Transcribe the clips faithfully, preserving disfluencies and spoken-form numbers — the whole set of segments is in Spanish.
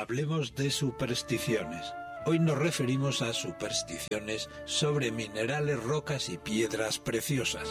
Hablemos de supersticiones. Hoy nos referimos a supersticiones sobre minerales, rocas y piedras preciosas.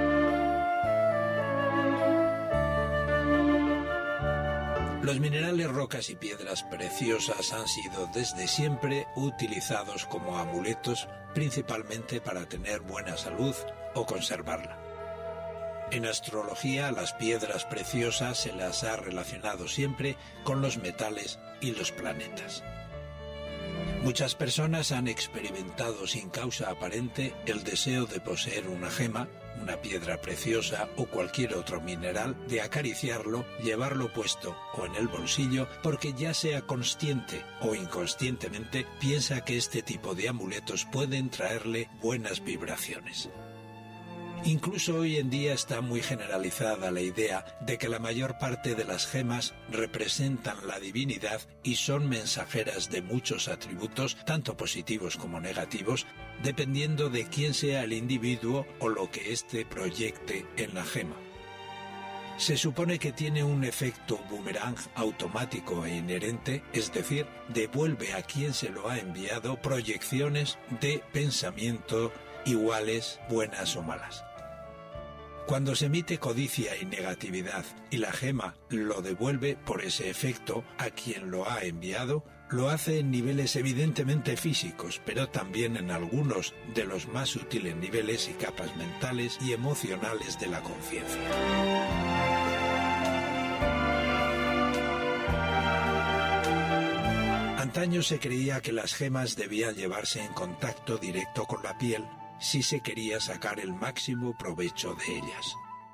Los minerales, rocas y piedras preciosas han sido desde siempre utilizados como amuletos, principalmente para tener buena salud o conservarla. En astrología, las piedras preciosas se las ha relacionado siempre con los metales y los planetas. Muchas personas han experimentado sin causa aparente el deseo de poseer una gema, una piedra preciosa o cualquier otro mineral, de acariciarlo, llevarlo puesto o en el bolsillo, porque ya sea consciente o inconscientemente piensa que este tipo de amuletos pueden traerle buenas vibraciones. Incluso hoy en día está muy generalizada la idea de que la mayor parte de las gemas representan la divinidad y son mensajeras de muchos atributos, tanto positivos como negativos, dependiendo de quién sea el individuo o lo que éste proyecte en la gema. Se supone que tiene un efecto boomerang automático e inherente, es decir, devuelve a quien se lo ha enviado proyecciones de pensamiento iguales, buenas o malas. Cuando se emite codicia y negatividad y la gema lo devuelve por ese efecto a quien lo ha enviado, lo hace en niveles evidentemente físicos, pero también en algunos de los más sutiles niveles y capas mentales y emocionales de la conciencia. Antaño se creía que las gemas debían llevarse en contacto directo con la piel si se quería sacar el máximo provecho de ellas.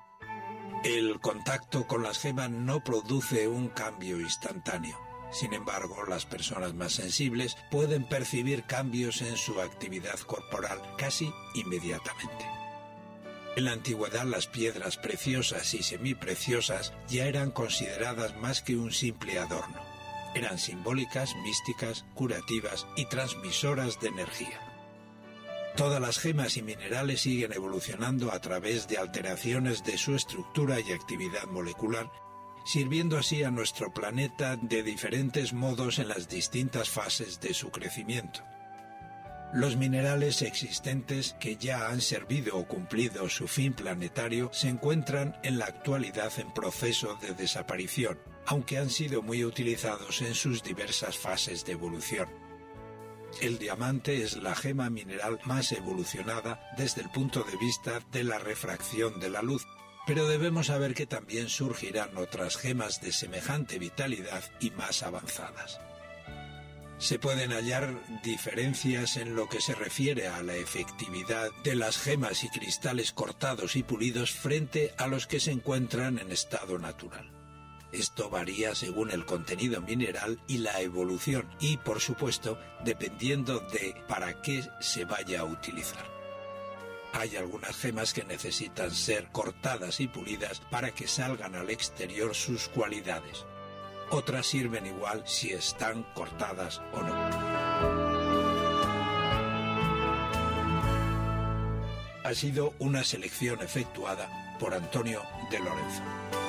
El contacto con las gemas no produce un cambio instantáneo. Sin embargo, las personas más sensibles pueden percibir cambios en su actividad corporal casi inmediatamente. En la antigüedad, las piedras preciosas y semipreciosas ya eran consideradas más que un simple adorno. Eran simbólicas, místicas, curativas y transmisoras de energía. Todas las gemas y minerales siguen evolucionando a través de alteraciones de su estructura y actividad molecular, sirviendo así a nuestro planeta de diferentes modos en las distintas fases de su crecimiento. Los minerales existentes que ya han servido o cumplido su fin planetario se encuentran en la actualidad en proceso de desaparición, aunque han sido muy utilizados en sus diversas fases de evolución. El diamante es la gema mineral más evolucionada desde el punto de vista de la refracción de la luz, pero debemos saber que también surgirán otras gemas de semejante vitalidad y más avanzadas. Se pueden hallar diferencias en lo que se refiere a la efectividad de las gemas y cristales cortados y pulidos frente a los que se encuentran en estado natural. Esto varía según el contenido mineral y la evolución y, por supuesto, dependiendo de para qué se vaya a utilizar. Hay algunas gemas que necesitan ser cortadas y pulidas para que salgan al exterior sus cualidades. Otras sirven igual si están cortadas o no. Ha sido una selección efectuada por Antonio de Lorenzo.